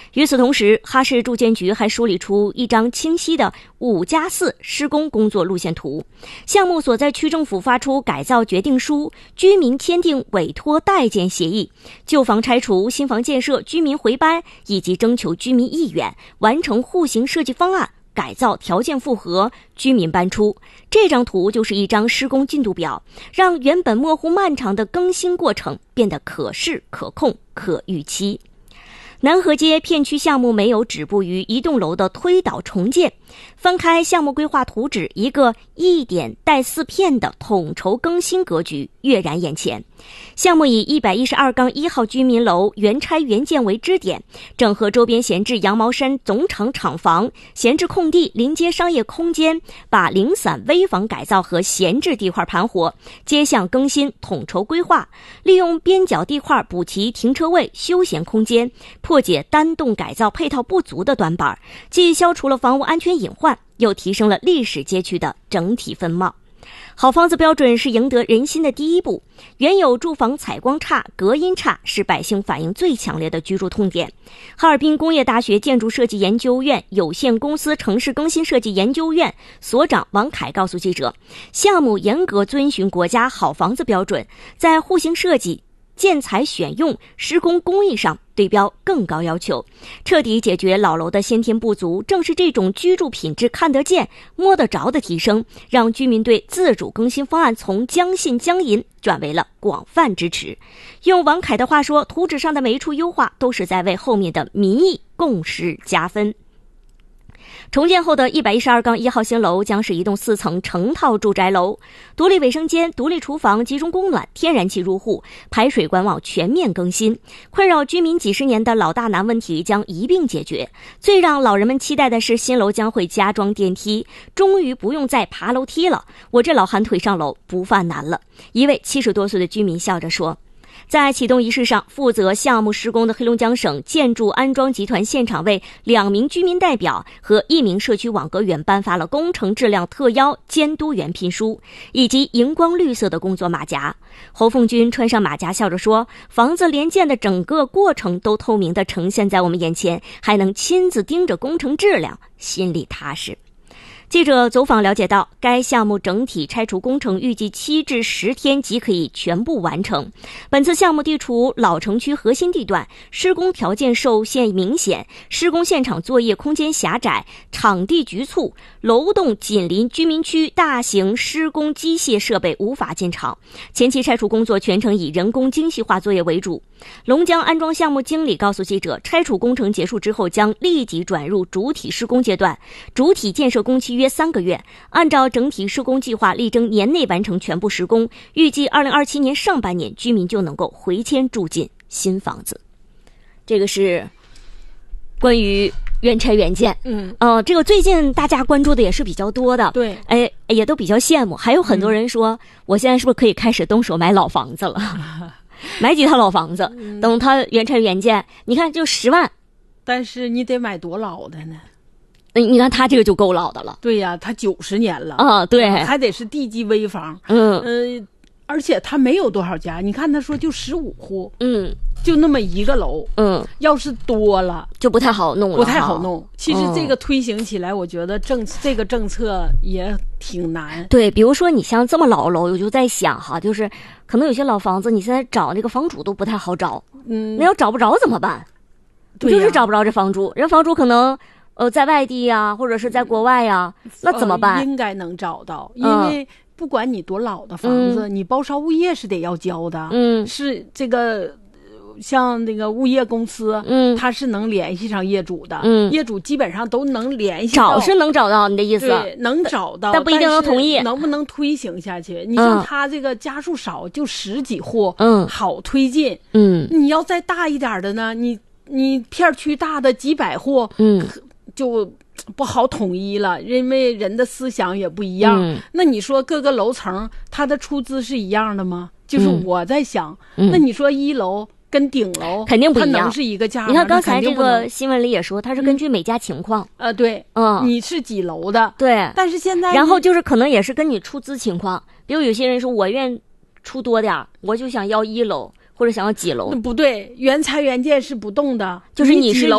与此同时，哈市住建局还梳理出一张清晰的5+4施工工作路线图，项目所在区政府发出改造决定书，居民签订委托代建协议，旧房拆除、新房建设、居民回搬以及征求居民意愿，完成户型设计方案，改造条件符合，居民搬出。这张图就是一张施工进度表，让原本模糊漫长的更新过程变得可视、可控、可预期。南河街片区项目没有止步于一栋楼的推倒重建，翻开项目规划图纸，一个一点带4片的统筹更新格局跃然眼前。项目以112-1号居民楼原拆原建为支点，整合周边闲置羊毛衫总厂厂房、闲置空地、临街商业空间，把零散危房改造和闲置地块盘活，街巷更新统筹规划，利用边角地块补齐停车位、休闲空间，破解单栋改造配套不足的短板，既消除了房屋安全隐患，又提升了历史街区的整体风貌。好房子标准是赢得人心的第一步，原有住房采光差、隔音差是百姓反映最强烈的居住痛点。哈尔滨工业大学建筑设计研究院有限公司城市更新设计研究院所长王凯告诉记者，项目严格遵循国家好房子标准，在户型设计、建材选用、施工工艺上对标更高要求，彻底解决老楼的先天不足。正是这种居住品质看得见、摸得着的提升，让居民对自主更新方案从将信将疑转为了广泛支持。用王凯的话说，图纸上的每一处优化都是在为后面的民意共识加分。重建后的112-1号新楼将是一栋4层成套住宅楼，独立卫生间、独立厨房、集中供暖、天然气入户，排水管网全面更新，困扰居民几十年的老大难问题将一并解决。最让老人们期待的是，新楼将会加装电梯，终于不用再爬楼梯了，我这老寒腿上楼不犯难了。一位70多岁的居民笑着说。在启动仪式上，负责项目施工的黑龙江省建筑安装集团现场为2名居民代表和1名社区网格员颁发了工程质量特邀监督员聘书以及荧光绿色的工作马甲。侯凤军穿上马甲笑着说，房子连建的整个过程都透明地呈现在我们眼前，还能亲自盯着工程质量，心里踏实。记者走访了解到，该项目整体拆除工程预计7至10天即可以全部完成。本次项目地处老城区核心地段，施工条件受限明显，施工现场作业空间狭窄，场地局促，楼栋紧邻居民区，大型施工机械设备无法进场。前期拆除工作全程以人工精细化作业为主。龙江安装项目经理告诉记者，拆除工程结束之后将立即转入主体施工阶段，主体建设工期约3个月，按照整体施工计划，力争年内完成全部施工，预计2027年上半年居民就能够回迁住进新房子。这个是关于原拆原建。这个最近大家关注的也是比较多的， 对， 也都比较羡慕。还有很多人说，我现在是不是可以开始动手买老房子了？买几套老房子，等它原拆原建，你看就10万。 但是你得买多老的呢？ 你看他这个就够老的了。 对呀，他90年了啊，对， 还得是地基危房。而且他没有多少家，你看他说就15户，就那么一个楼，要是多了就不太好弄了， 不太好弄。其实这个推行起来，我觉得这个政策也挺难。 对，比如说你像这么老楼，我就在想哈，就是可能有些老房子，你现在找那个房主都不太好找，那要找不着怎么办？就是找不着这房主，人房主可能在外地呀，或者是在国外呀，那怎么办？ 应该能找到，因为不管你多老的房子，你包烧物业是得要交的，是这个。像那个物业公司，他是能联系上业主的，业主基本上都能联系到， 找是能找到，你的意思？ 对，能找到， 但不一定能同意。 能不能推行下去？你像他这个家数少，就10几户，好推进。你要再大一点的呢，你片区大的几百户，就不好统一了，因为人的思想也不一样。那你说各个楼层它的出资是一样的吗？就是我在想，那你说1楼跟顶楼肯定不一样， 它能是一个价吗？ 你看刚才这个新闻里也说，它是根据每家情况。 对，你是几楼的？ 对。 但是现在， 然后就是可能也是跟你出资情况，比如有些人说我愿出多点，我就想要1楼或者想要几楼。 不对，原拆原建是不动的， 就是你是